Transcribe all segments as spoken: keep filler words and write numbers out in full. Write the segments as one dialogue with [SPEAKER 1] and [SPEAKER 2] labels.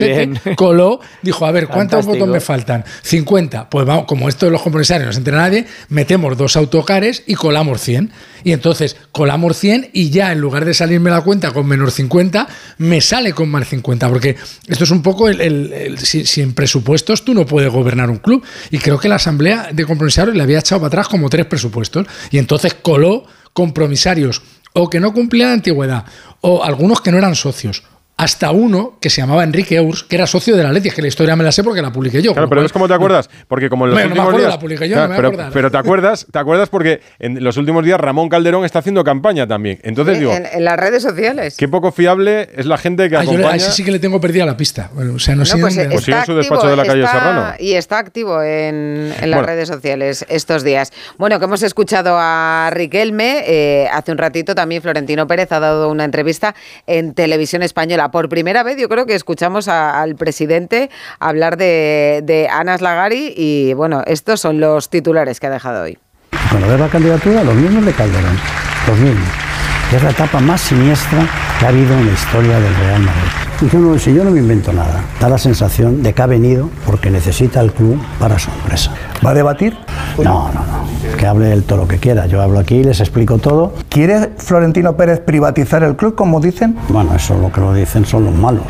[SPEAKER 1] coló, dijo, a ver, ¿cuántos Fantástico. votos me faltan? cincuenta. Pues vamos, como esto de los compromisarios no se entera nadie, metemos dos autocares y colamos cien. Y entonces colamos cien y ya en lugar de salirme la cuenta con menos cincuenta, me sale con más cincuenta. Porque esto es un poco el, el, el si, si en presupuestos tú no puedes gobernar un club. Y creo que la asamblea de compromisarios le había echado para atrás como tres presupuestos. Y entonces coló compromisarios o que no cumplían la antigüedad o algunos que no eran socios. Hasta uno que se llamaba Enrique Eurs, que era socio de la Leti, es que la historia me la sé porque la publiqué yo.
[SPEAKER 2] Claro, pero es como te acuerdas, porque como en los
[SPEAKER 1] bueno,
[SPEAKER 2] últimos
[SPEAKER 1] no me acuerdo,
[SPEAKER 2] días...
[SPEAKER 1] la publiqué yo,
[SPEAKER 2] claro,
[SPEAKER 1] no me
[SPEAKER 2] pero,
[SPEAKER 1] voy a acordar.
[SPEAKER 2] pero te acuerdas, te acuerdas porque en los últimos días Ramón Calderón está haciendo campaña también. Entonces
[SPEAKER 3] sí,
[SPEAKER 2] digo...
[SPEAKER 3] En, en las redes sociales.
[SPEAKER 2] Qué poco fiable es la gente que
[SPEAKER 1] ah,
[SPEAKER 2] acompaña...
[SPEAKER 1] Yo le, a ese sí que le tengo perdida la pista. Bueno, o sea, no
[SPEAKER 3] no,
[SPEAKER 1] sé
[SPEAKER 3] pues
[SPEAKER 1] dónde...
[SPEAKER 2] Pues sigue en su despacho de la calle
[SPEAKER 3] está,
[SPEAKER 2] Serrano.
[SPEAKER 3] Y está activo en, en las
[SPEAKER 2] bueno.
[SPEAKER 3] redes sociales estos días. Bueno, que hemos escuchado a Riquelme, eh, hace un ratito también Florentino Pérez ha dado una entrevista en Televisión Española. Por primera vez yo creo que escuchamos a, al presidente hablar de, de Anas Lagari y bueno, estos son los titulares que ha dejado hoy.
[SPEAKER 4] Cuando ves la candidatura, los mismos de Calderón, los mismos. Es la etapa más siniestra que ha habido en la historia del Real Madrid. Y yo no, si yo no me invento nada, da la sensación de que ha venido porque necesita el club para su empresa.
[SPEAKER 5] ¿Va a debatir?
[SPEAKER 4] No, no, no. Que hable él todo lo que quiera. Yo hablo aquí, les explico todo.
[SPEAKER 5] ¿Quiere Florentino Pérez privatizar el club, como dicen?
[SPEAKER 4] Bueno, eso lo que lo dicen son los malos.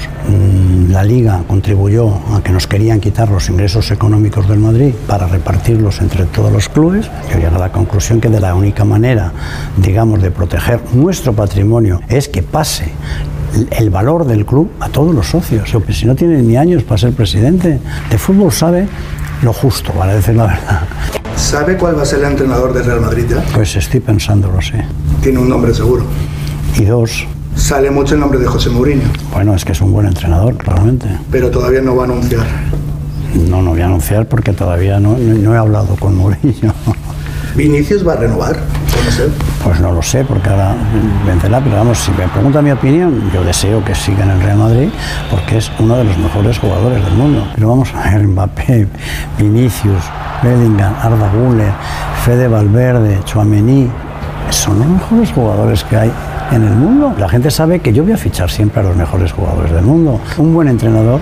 [SPEAKER 4] La Liga contribuyó a que nos querían quitar los ingresos económicos del Madrid para repartirlos entre todos los clubes. Yo llegué a la conclusión que de la única manera, digamos, de proteger nuestro patrimonio es que pase el valor del club a todos los socios. Porque si no tiene ni años para ser presidente de fútbol, sabe lo justo, para decir la verdad.
[SPEAKER 5] ¿Sabe cuál va a ser el entrenador del Real Madrid ya?
[SPEAKER 4] Pues estoy pensándolo, sí.
[SPEAKER 5] Tiene un nombre seguro.
[SPEAKER 4] Y dos.
[SPEAKER 5] Sale mucho el nombre de José Mourinho.
[SPEAKER 4] Bueno, es que es un buen entrenador, claramente.
[SPEAKER 5] Pero todavía no va a anunciar.
[SPEAKER 4] No, no voy a anunciar porque todavía no, no, no he hablado con Mourinho.
[SPEAKER 5] ¿Vinicius va a renovar? No sé.
[SPEAKER 4] Pues no lo sé, porque ahora vencerá, pero vamos, si me pregunta mi opinión, yo deseo que siga en el Real Madrid, porque es uno de los mejores jugadores del mundo. Pero vamos a ver, Mbappé, Vinicius, Bellingham, Arda Güler, Fede Valverde, Tchouaméni, son los mejores jugadores que hay en el mundo. La gente sabe que yo voy a fichar siempre a los mejores jugadores del mundo. Un buen entrenador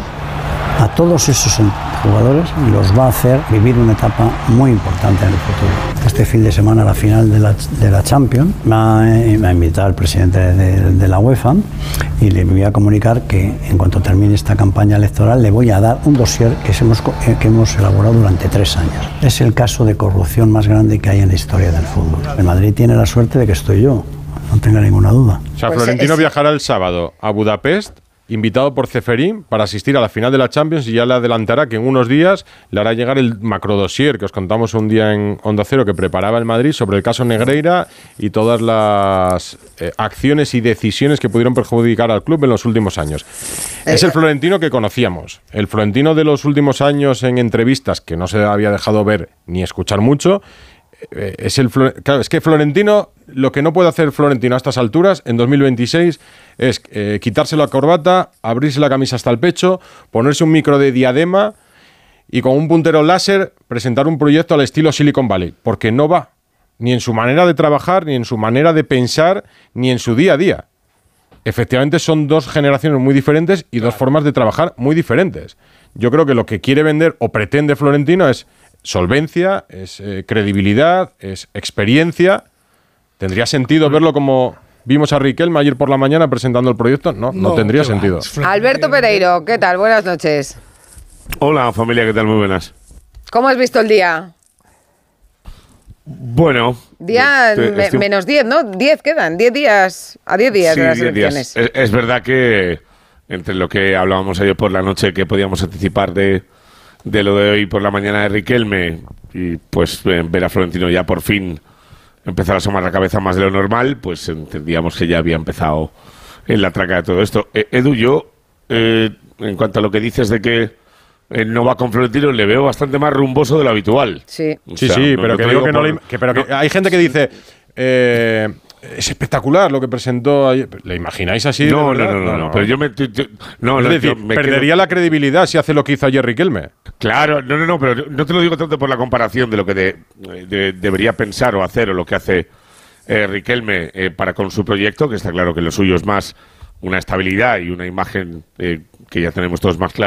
[SPEAKER 4] a todos esos jugadores los va a hacer vivir una etapa muy importante en el futuro. Este fin de semana la final de la, de la Champions me ha, me ha invitado el presidente de, de la UEFA y le voy a comunicar que en cuanto termine esta campaña electoral le voy a dar un dossier que hemos, que hemos elaborado durante tres años. Es el caso de corrupción más grande que hay en la historia del fútbol. El Madrid tiene la suerte de que estoy yo, no tenga ninguna duda.
[SPEAKER 2] O sea,
[SPEAKER 3] pues
[SPEAKER 2] Florentino
[SPEAKER 3] es...
[SPEAKER 2] viajará el sábado a Budapest, invitado por Ceferín para asistir a la final de la Champions y ya le adelantará que en unos días le hará llegar el macrodossier que os contamos un día en Onda Cero que preparaba el Madrid sobre el caso Negreira y todas las eh, acciones y decisiones que pudieron perjudicar al club en los últimos años. Eh, es el Florentino que conocíamos. El Florentino de los últimos años en entrevistas que no se había dejado ver ni escuchar mucho. Eh, es el claro, es que Florentino, lo que no puede hacer Florentino a estas alturas, en dos mil veintiséis, es eh, quitarse la corbata, abrirse la camisa hasta el pecho, ponerse un micro de diadema y con un puntero láser presentar un proyecto al estilo Silicon Valley, porque no va, ni en su manera de trabajar, ni en su manera de pensar, ni en su día a día. Efectivamente son dos generaciones muy diferentes y dos formas de trabajar muy diferentes. Yo creo que lo que quiere vender o pretende Florentino es solvencia, es eh, credibilidad, es experiencia. ¿Tendría sentido verlo como vimos a Riquelme ayer por la mañana presentando el proyecto? No, no, no tendría sentido.
[SPEAKER 3] Alberto Pereiro, ¿qué tal? Buenas noches.
[SPEAKER 6] Hola, familia, ¿qué tal? Muy buenas.
[SPEAKER 3] ¿Cómo has visto el día?
[SPEAKER 6] Bueno...
[SPEAKER 3] Día
[SPEAKER 6] estoy, estoy...
[SPEAKER 3] me, menos diez, ¿no? diez quedan, diez días, a diez días
[SPEAKER 6] sí,
[SPEAKER 3] de las
[SPEAKER 6] diez
[SPEAKER 3] elecciones.
[SPEAKER 6] Días. Es, es verdad que entre lo que hablábamos ayer por la noche que podíamos anticipar de... de lo de hoy por la mañana de Riquelme y pues ver a Florentino ya por fin empezar a asomar la cabeza más de lo normal, pues entendíamos que ya había empezado en la traca de todo esto. Eh, Edu, yo, eh, en cuanto a lo que dices de que eh, no va con Florentino, le veo bastante más rumboso de lo habitual.
[SPEAKER 3] Sí,
[SPEAKER 2] o sea,
[SPEAKER 6] sí, sí,
[SPEAKER 2] no,
[SPEAKER 6] pero
[SPEAKER 2] no
[SPEAKER 6] que
[SPEAKER 2] digo
[SPEAKER 6] digo
[SPEAKER 2] que no
[SPEAKER 6] por...
[SPEAKER 2] le... Que, pero que hay gente que dice... Eh, es espectacular lo que presentó ayer. ¿Le imagináis así?
[SPEAKER 6] No, no, no, no, no, pero yo me... Yo, no,
[SPEAKER 2] es
[SPEAKER 6] no,
[SPEAKER 2] decir,
[SPEAKER 6] yo me
[SPEAKER 2] perdería
[SPEAKER 6] quedo...
[SPEAKER 2] la credibilidad si hace lo que hizo ayer Riquelme.
[SPEAKER 6] Claro, no, no, no, pero no te lo digo tanto por la comparación de lo que de, de, debería pensar o hacer o lo que hace eh, Riquelme eh, para con su proyecto, que está claro que lo suyo es más una estabilidad y una imagen eh, que ya tenemos todos más clara.